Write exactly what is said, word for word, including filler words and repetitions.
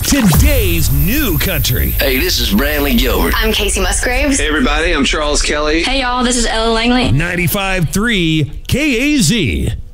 Today's new country. Hey, this is Brantley Gilbert. I'm Casey Musgraves. Hey, everybody, I'm Charles Kelly. Hey, y'all, this is Ella Langley. ninety-five point three K A Z.